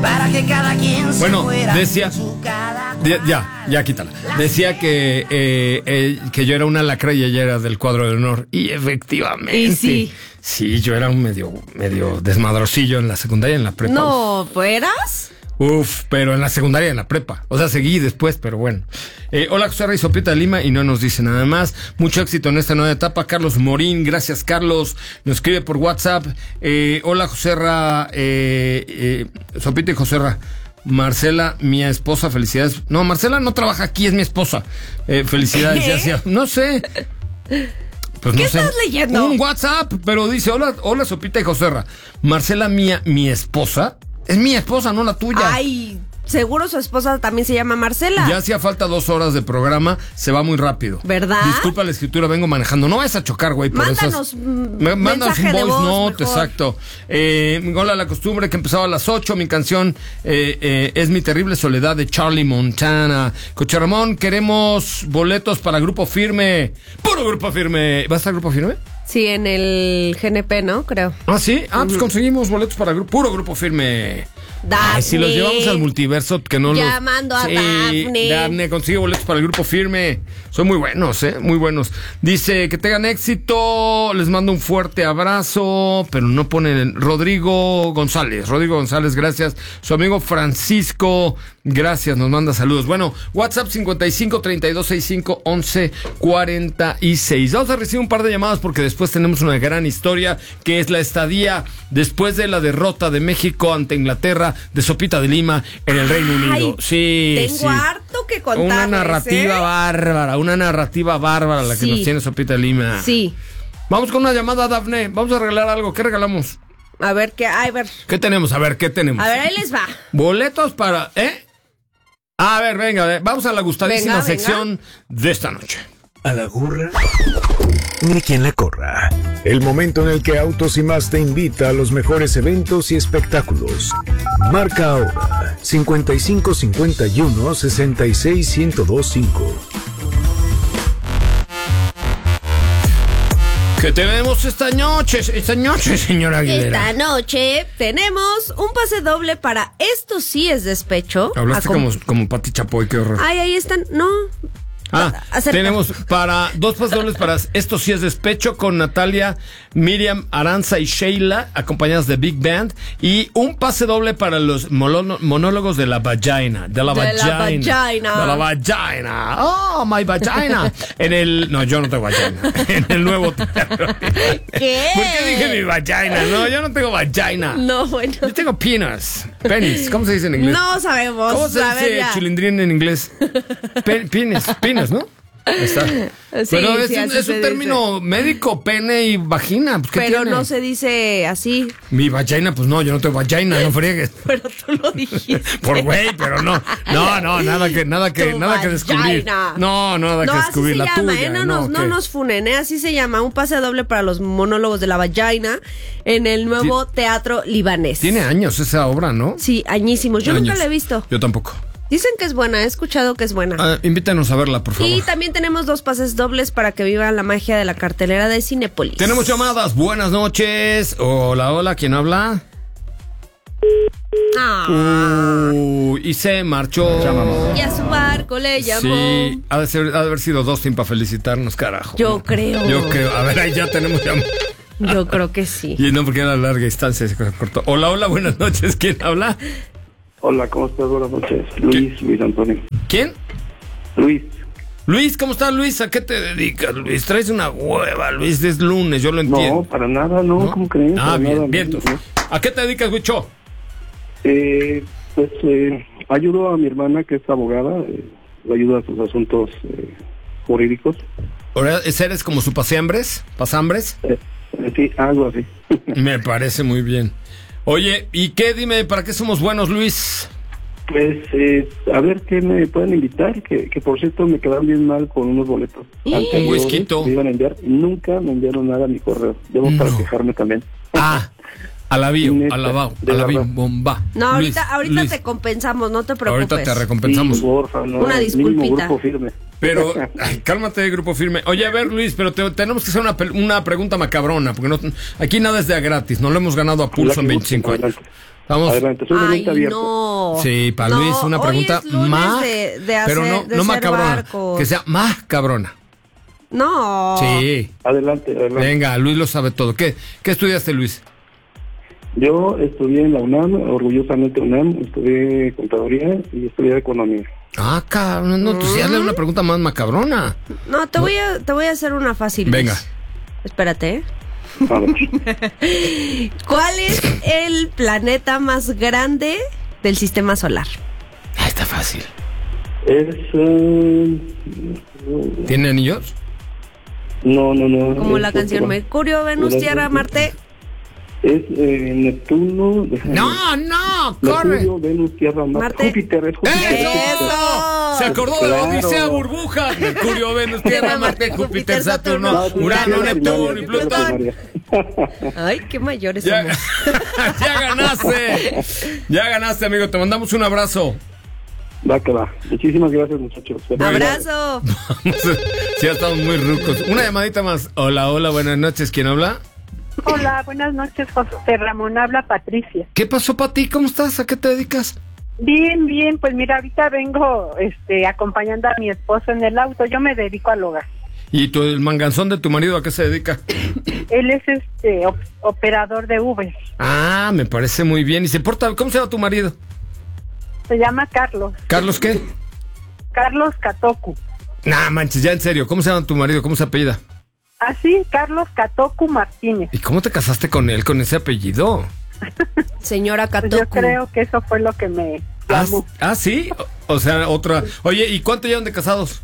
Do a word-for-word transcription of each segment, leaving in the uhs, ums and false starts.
para que cada quien se Bueno, fuera decía, con su cada ya, ya, ya quítala. Decía que, eh, eh, que yo era una lacra y ella era del cuadro de honor. Y efectivamente. Y sí. Sí, yo era un medio, medio desmadrocillo en la secundaria y en la prepa. No, ¿fueras? Uf, pero en la secundaria y en la prepa. O sea, seguí después, pero bueno. Eh, hola, José Rey Sopita de Lima, y no nos dice nada más. Mucho éxito en esta nueva etapa. Carlos Morín, gracias, Carlos. Nos escribe por WhatsApp. Eh, hola, José Ra, eh, eh, Sopita y José Ra. Marcela, mi esposa, felicidades. No, Marcela no trabaja aquí, es mi esposa. Eh, felicidades, ya hacía. No sé. Pues ¿Qué no sé. estás leyendo? Un WhatsApp, pero dice, hola, hola, Sopita y José Ra. Marcela, mía, mi esposa. Es mi esposa, no la tuya. Ay, seguro su esposa también se llama Marcela. Ya hacía falta dos horas de programa, se va muy rápido. ¿Verdad? Disculpa la escritura, vengo manejando. No vayas a chocar, güey. por Mándanos esas- un Me- Mándanos un mensaje de voice voz, note, mejor. exacto. Eh, hola, la costumbre que empezaba a las ocho. Mi canción eh, eh, es Mi Terrible Soledad de Charlie Montana. Coche Ramón, queremos boletos para Grupo Firme. Puro Grupo Firme. ¿Va a estar Grupo Firme? Sí, en el G N P, ¿no? Creo. Ah, sí. Ah, pues conseguimos boletos para gru- puro Grupo Firme. Daphne. Ay, si los llevamos al multiverso, que no los... Llamando a sí, Daphne. Daphne, consigue boletos para el Grupo Firme. Son muy buenos, ¿eh? Muy buenos. Dice que tengan éxito. Les mando un fuerte abrazo. Pero no ponen... Rodrigo González. Rodrigo González, gracias. Su amigo Francisco, gracias. Nos manda saludos. Bueno, WhatsApp cincuenta y cinco, treinta y dos, sesenta y cinco, once, cuarenta y seis. Vamos a recibir un par de llamadas porque después tenemos una gran historia que es la estadía después de la derrota de México ante Inglaterra de Sopita de Lima en el Reino Unido. Ay, Sí, tengo sí. harto que contarles, Una narrativa ¿eh? bárbara, una narrativa bárbara la que Sí. nos tiene Sopita de Lima. Sí. Vamos con una llamada, Dafne. Vamos a regalar algo. ¿Qué regalamos? A ver, qué, a ver. ¿Qué tenemos? A ver, ¿qué tenemos? A ver, ahí les va. Boletos para... ¿Eh? A ver, venga, a ver, vamos a la gustadísima Venga, venga. sección de esta noche. A la gorra, ni quien la corra. El momento en el que Autos y Más te invita a los mejores eventos y espectáculos. Marca ahora cincuenta y cinco cincuenta y uno sesenta y seis ciento veinticinco. ¿Qué tenemos esta noche? Esta noche, señora Aguilera. Esta noche tenemos un pase doble para Esto sí es despecho. Hablaste Acom- como, como Pati Chapoy, qué horror. Ay, ahí están. No. Ah, Acerca. tenemos para dos pases dobles para Esto sí es despecho con Natalia, Miriam, Aranza y Sheila, acompañadas de Big Band, y un pase doble para los molono- monólogos de la vagina, de la De la vagina, vagina. de la vagina. Oh, my vagina. En el, no, yo no tengo vagina. En el nuevo teatro. ¿Qué? ¿Por qué dije mi vagina? No, yo no tengo vagina. No, bueno. Yo tengo penis. Penis. ¿Cómo se dice en inglés? No sabemos. ¿Cómo se A ver, dice ya. chilindrín en inglés? Pe- penis, penis, ¿no? Ahí está. Sí, Pero es, sí, un- así es se un término médico, pene y vagina. Pues, ¿qué Pero tiene? no se dice así. Mi vagina, pues no, yo no tengo vagina, no friegues. Pero tú lo dijiste. Por güey, pero no. No, no, nada que, nada que, Tu nada que descubrir. vagina. No, nada No, que así descubrir. se La llama, tuya, ¿eh? No, nos, no ¿qué? nos funen, ¿eh? Así se llama. Un pase doble para los monólogos de la vagina en el nuevo teatro libanés. Tiene años esa obra, ¿no? Sí, añísimos. Yo nunca Años. la he visto. Yo tampoco. Dicen que es buena, he escuchado que es buena. Ah, invítanos a verla, por favor. Y también tenemos dos pases dobles para que vivan la magia de la cartelera de Cinépolis. Tenemos llamadas. Buenas noches. Hola, hola, ¿quién habla? Ah, Uy, y se marchó. y a su barco le llamó. Sí, ha de, ser- ha de haber sido Dustin para felicitarnos, carajo. Yo ¿no? creo. Yo creo. A ver, ahí ya tenemos llamada. Yo creo que sí. Y no, porque era larga distancia, se cortó. Hola, hola, buenas noches. ¿Quién habla? Hola, ¿cómo estás? Buenas noches. Luis, Luis Antonio. ¿Quién? Luis, Luis, ¿cómo estás, Luis? ¿A qué te dedicas, Luis? Traes una hueva, Luis. Es lunes, yo lo no, entiendo. para nada, no, ¿No? ¿cómo crees? Ah, Para bien, nada, bien. no, entonces. ¿A qué te dedicas, Huicho? Eh, pues eh, ayudo a mi hermana que es abogada, eh, le ayudo a sus asuntos eh, jurídicos. Ahora, ¿eres como su paseambres? ¿Pasambres? Eh, eh, sí, algo así. Me parece muy bien. Oye, ¿y qué? Dime, ¿para qué somos buenos, Luis? Pues, eh, a ver qué me pueden invitar, que, que por cierto me quedaron bien mal con unos boletos. Un whiskyto. Me iban a enviar, nunca me enviaron nada a mi correo. Debo No. para quejarme también. Ah, alabío, Neta, alabao, de alabío, verdad. bomba. No, Luis, ahorita, ahorita Luis, te compensamos, no te preocupes. ahorita te recompensamos. Sí, porfa, no, Una mínimo disculpita. grupo firme. Pero, ay, cálmate, grupo firme. Oye, a ver, Luis, pero te- tenemos que hacer una, pel- una pregunta macabrona, porque no, aquí nada es de a gratis, no lo hemos ganado a pulso en La que veinticinco guste, años. adelante. Vamos. Adelante, soy de mente Ay, abierta. no. Sí, para No, Luis una hoy pregunta es lunes más, de, de hacer, pero no, de no más ser cabrona, barcos. que sea más cabrona. No. Sí. Adelante, adelante. Venga, Luis lo sabe todo. ¿Qué, qué estudiaste, Luis? Yo estudié en la UNAM, orgullosamente UNAM, estudié contaduría y estudié economía. Ah, cabrón, no, tú sí hazle una pregunta más macabrona. No, te voy a, te voy a hacer una fácil. Venga. Luis. Espérate, ¿eh? A ver. ¿Cuál es el planeta más grande del sistema solar? Ah, está fácil. Es... eh, ¿Tiene anillos? no, no, no. Como es la canción otro. Mercurio, Venus, Tierra, Marte. Es eh, Neptuno. déjame- No, no, corre. Mercurio, Venus, Tierra, Marte. Marte. Júpiter, es Júpiter. ¡Eso! ¡Eso! Se acordó de Claro. la Odisea Burbujas. Mercurio, Venus, Tierra, Marte, Júpiter, Saturno, No, sí, Urano, sí, la Neptuno primaria, y sí, la Plutón. primaria. Ay, qué mayores Ya, somos. ya ganaste. Ya ganaste, amigo. Te mandamos un abrazo. Va que va. Muchísimas gracias, muchachos. Abrazo. Sí, ya estamos muy rucos. Una llamadita más. Hola, hola, buenas noches. ¿Quién habla? Hola, buenas noches, José Ramón, habla Patricia. ¿Qué pasó, Pati? ¿Cómo estás? ¿A qué te dedicas? Bien, bien, pues mira, ahorita vengo este, acompañando a mi esposo en el auto, yo me dedico al hogar. ¿Y tu, el manganzón de tu marido a qué se dedica? Él es este op- operador de Uber, Ah, me parece muy bien. ¿Y se porta? ¿Cómo se llama tu marido? se llama Carlos, ¿Carlos qué? Carlos Katoku. Nah, manches, ya en serio. ¿Cómo se llama tu marido? ¿Cómo se apellida? Así, Carlos Katoku Martínez. ¿Y cómo te casaste con él con ese apellido? Señora Pues Katoku. yo creo que eso fue lo que me Ah, llamó. ah, sí. O o sea, otra. Oye, ¿y cuánto llevan de casados?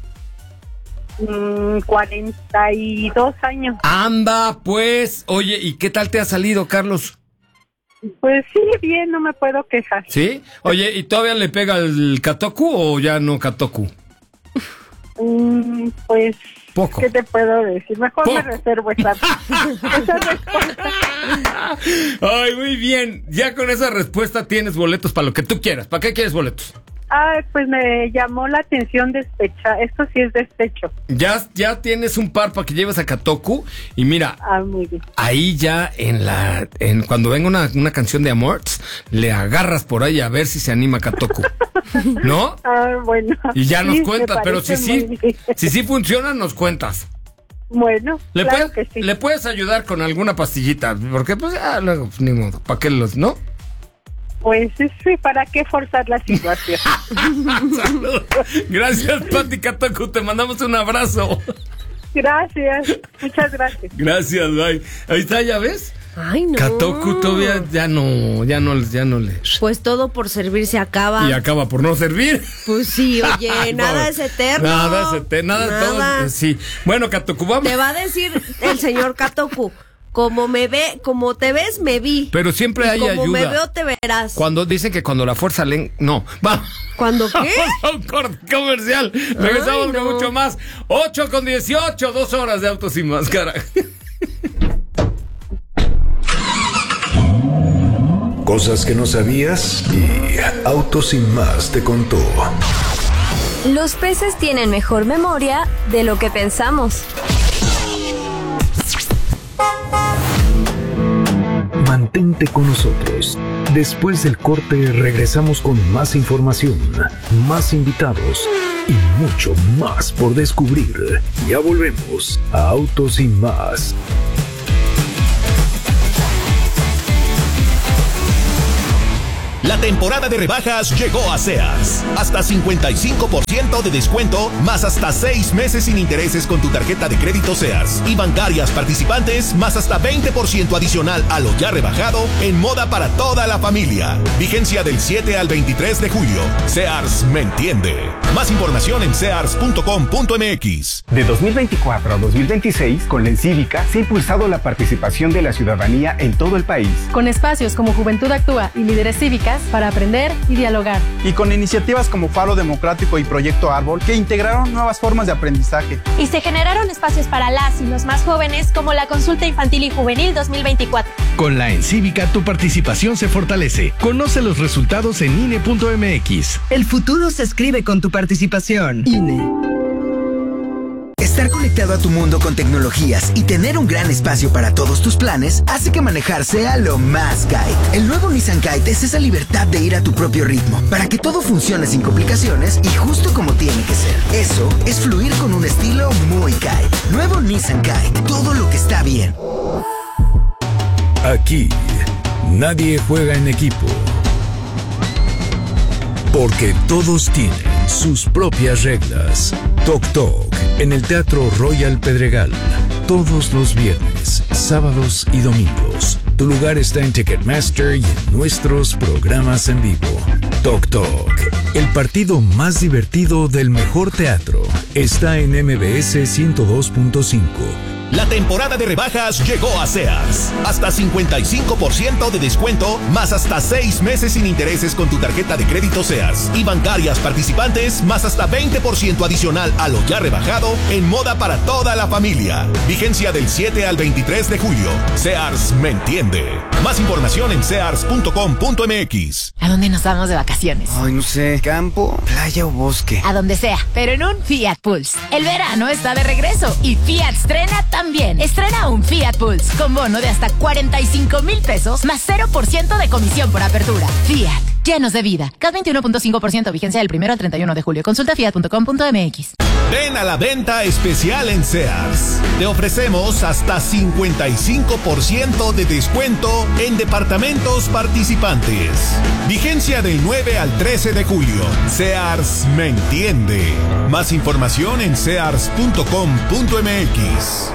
Mm, cuarenta y dos años. Anda, pues. Oye, ¿y qué tal te ha salido, Carlos? Pues sí, bien, no me puedo quejar. ¿Sí? Oye, ¿y todavía le pega el Katoku o ya no Katoku? Mm, pues, Poco. ¿qué te puedo decir? Mejor Poco. me reservo esa, esa respuesta. Ay, muy bien. Ya con esa respuesta tienes boletos para lo que tú quieras. ¿Para qué quieres boletos? Ah, pues me llamó la atención despecha. Esto sí es despecho. Ya, ya tienes un par para que lleves a Katoku. Y mira, Ah, muy bien. ahí ya en la. En, cuando venga una, una canción de amor, le agarras por ahí a ver si se anima Katoku. ¿No? Ah, bueno. Y ya nos Sí, me cuentas, pero si parece sí, muy bien. si sí funciona, nos cuentas. Bueno, ¿Le, claro puedes, que sí. le puedes ayudar con alguna pastillita, porque pues ya luego, pues, ni modo, ¿para qué los, no? Pues sí, ¿para qué forzar la situación? Saludos. Gracias, Pati Katoku, te mandamos un abrazo. Gracias, muchas gracias. Gracias, bye. Ahí está, ¿ya ves? Ay, no. Katoku todavía ya no, ya no, ya no le... Pues todo por servir se acaba. Y acaba por no servir. Pues sí, oye, nada es eterno. Nada es eterno, nada, Nada. todo, sí. Bueno, Katoku, vamos. Te va a decir el señor Katoku, como me ve, como te ves, me vi. Pero siempre Y hay como ayuda. me veo, te verás. Cuando dicen que cuando la fuerza le... No, vamos. ¿Cuándo qué? Vamos a un corte comercial. Regresamos Ay, con no. mucho más. ocho con dieciocho, dos horas de Autos Sin Máscara. Cosas que no sabías y Autos Sin Más te contó. Los peces tienen mejor memoria de lo que pensamos. Mantente con nosotros. Después del corte regresamos con más información, más invitados y mucho más por descubrir. Ya volvemos a Autos Sin Más. La temporada de rebajas llegó a Sears. Hasta cincuenta y cinco por ciento de descuento, más hasta seis meses sin intereses con tu tarjeta de crédito Sears. Y bancarias participantes, más hasta veinte por ciento adicional a lo ya rebajado en moda para toda la familia. Vigencia del siete al veintitrés de julio. Sears me entiende. Más información en sears punto com punto m x. De dos mil veinticuatro a dos mil veintiséis, con la Encívica se ha impulsado la participación de la ciudadanía en todo el país. Con espacios como Juventud Actúa y Líderes Cívicas para aprender y dialogar. Y con iniciativas como Faro Democrático y Proyecto Árbol que integraron nuevas formas de aprendizaje. Y se generaron espacios para las y los más jóvenes como la Consulta Infantil y Juvenil dos mil veinticuatro. Con la Encívica tu participación se fortalece. Conoce los resultados en I N E punto m x. El futuro se escribe con tu participación. I N E. Estar conectado a tu mundo con tecnologías y tener un gran espacio para todos tus planes hace que manejar sea lo más Kite. El nuevo Nissan Kite es esa libertad de ir a tu propio ritmo, para que todo funcione sin complicaciones y justo como tiene que ser. Eso es fluir con un estilo muy Kite. Nuevo Nissan Kite, todo lo que está bien. Aquí, nadie juega en equipo. Porque todos tienen sus propias reglas. Toc Toc, en el Teatro Royal Pedregal. Todos los viernes, sábados y domingos. Tu lugar está en Ticketmaster y en nuestros programas en vivo. Toc Toc, el partido más divertido del mejor teatro, está en M B S ciento dos punto cinco. La temporada de rebajas llegó a Sears. Hasta cincuenta y cinco por ciento de descuento, más hasta seis meses sin intereses con tu tarjeta de crédito Sears. Y bancarias participantes, más hasta veinte por ciento adicional a lo ya rebajado en moda para toda la familia. Vigencia del siete al veintitrés de julio. Sears me entiende. Más información en sears punto com punto m x. ¿A dónde nos vamos de vacaciones? Ay, no sé, campo, playa o bosque. A donde sea, pero en un Fiat Pulse. El verano está de regreso y Fiat estrena también. Estrena un Fiat Pulse con bono de hasta cuarenta y cinco mil pesos más cero por ciento de comisión por apertura. Fiat, llenos de vida. C A T veintiuno punto cinco por ciento, vigencia del primero al treinta y uno de julio. Consulta fiat punto com punto m x. Ven a la venta especial en Sears. Te ofrecemos hasta cincuenta y cinco por ciento de descuento en departamentos participantes. Vigencia del nueve al trece de julio. Sears me entiende. Más información en sears punto com punto m x.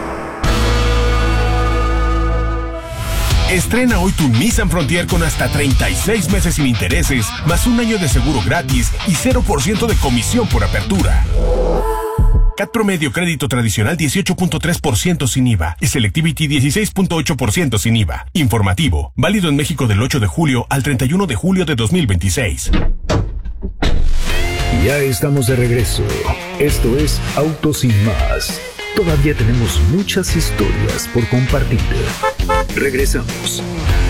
Estrena hoy tu Nissan Frontier con hasta treinta y seis meses sin intereses, más un año de seguro gratis y cero por ciento de comisión por apertura. C A T promedio crédito tradicional dieciocho punto tres por ciento sin I V A y Selectivity dieciséis punto ocho por ciento sin I V A. Informativo, válido en México del ocho de julio al treinta y uno de julio de dos mil veintiséis. Ya estamos de regreso. Esto es Autos Sin Más. Todavía tenemos muchas historias por compartir. Regresamos.